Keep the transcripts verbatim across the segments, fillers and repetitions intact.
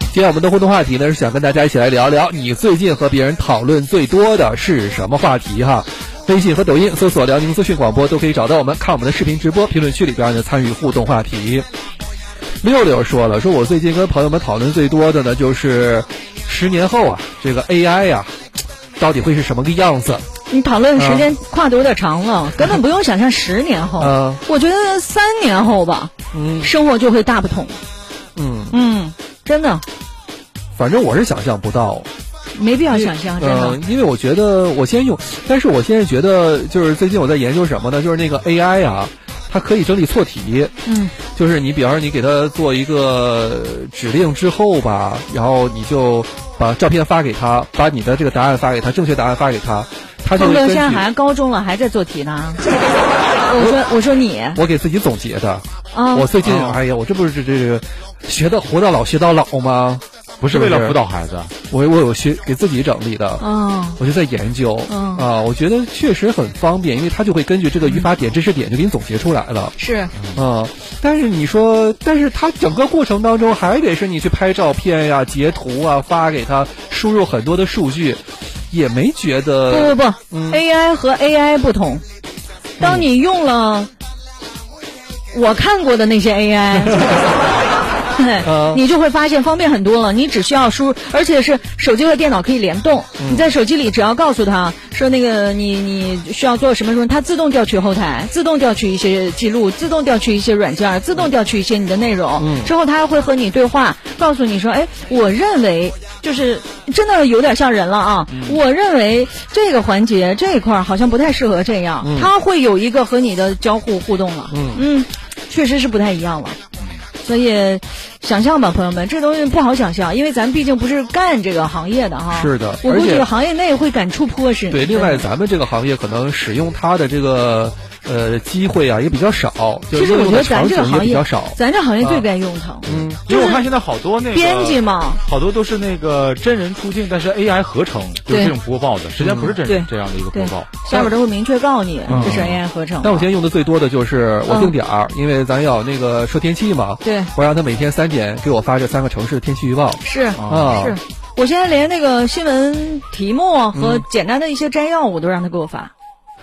今天我们的互动话题呢是想跟大家一起来聊聊你最近和别人讨论最多的是什么话题哈。微信和抖音搜索辽宁资讯广播都可以找到我们，看我们的视频直播，评论区里边呢参与互动话题。六六说了，说我最近跟朋友们讨论最多的呢就是十年后啊这个 A I 呀、啊、到底会是什么个样子。 你讨论时间跨度有点长了、嗯、根本不用想象十年后、嗯、我觉得三年后吧、嗯、生活就会大不同。 嗯嗯，真的反正我是想象不到， 没必要想象，真的、 呃、因为我觉得我先用，但是我现在觉得就是最近我在研究什么呢，就是那个 A I 啊它可以整理错题。 嗯，就是你比方说你给它做一个指令之后吧，然后你就把照片发给他，把你的这个答案发给他，正确答案发给他，他就会根据。 现在还高中了还在做题呢。我说我说你我给自己总结的、 啊、 我最近、哦、哎呀我这不是这这个学到活到老学到老吗？ 不是为了辅导孩子， 我我有学给自己整理的， 哦， 我就在研究， 嗯啊，我觉得确实很方便，因为它就会根据这个语法点、知识点就给你总结出来了， 是， 啊，但是你说，但是它整个过程当中还得是你去拍照片呀、截图啊，发给他，输入很多的数据，也没觉得不不不、 嗯、 ，A I 和 A I 不同，当你用了我看过的那些 A I。 呃、 你就会发现方便很多了，你只需要输入，而且是手机和电脑可以联动、嗯、你在手机里只要告诉他说那个你你需要做什么什么，它自动调取后台，自动调取一些记录，自动调取一些软件，自动调取一些你的内容、嗯、之后它会和你对话，告诉你说哎，我认为就是真的有点像人了啊、嗯、我认为这个环节这一块好像不太适合这样、嗯、它会有一个和你的交互互动了。 嗯嗯，确实是不太一样了。所以想象吧朋友们，这东西不好想象，因为咱毕竟不是干这个行业的哈。 是的， 我估计行业内会感触颇深。 对，另外咱们这个行业可能使用它的这个呃机会啊也比较少， 其实我觉得咱这个行业比较少， 咱这行业最该用它。 嗯，因为我看现在好多那个编辑嘛， 好多都是那个真人出镜，但是 A I 合成，就是这种播报的，实际上不是真人这样的一个播报。 下边都会明确告诉你这是 A I 合成。 但我现在用的最多的就是我定点儿、嗯，因为咱要那个说天气嘛。 对， 我让他每天三点给我发这三个城市的天气预报。 是啊， 是。我现在连那个新闻题目和简单的一些摘要，我都让他给我发。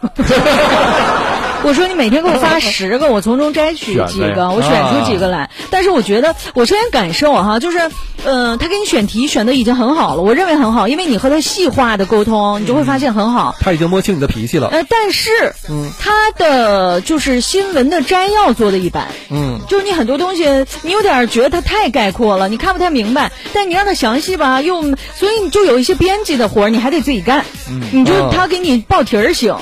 我说你每天给我发十个，我从中摘取几个，我选出几个来。但是我觉得我虽然感受哈，就是呃，他给你选题选的已经很好了，我认为很好，因为你和他细化的沟通，你就会发现很好。 他已经摸清你的脾气了。 呃，但是嗯，他的就是新闻的摘要做的一般， 嗯， 就是你很多东西你有点觉得他太概括了，你看不太明白，但你让他详细吧，又所以你就有一些编辑的活儿，你还得自己干，嗯，你就他给你报题儿行，